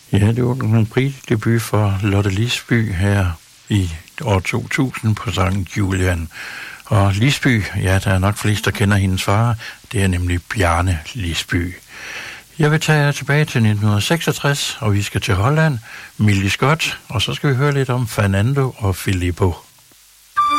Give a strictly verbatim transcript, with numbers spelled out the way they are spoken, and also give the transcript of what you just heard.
Ja, det var en prisdebut for Lotte Lisby her i år to tusind på sangen Julian. Og Lisby, ja, der er nok flest, der kender hendes far. Det er nemlig Bjarne Lisby. Jeg vil tage jer tilbage til nitten seksogtres, og vi skal til Holland, Millie Scott, og så skal vi høre lidt om Fernando og Filippo.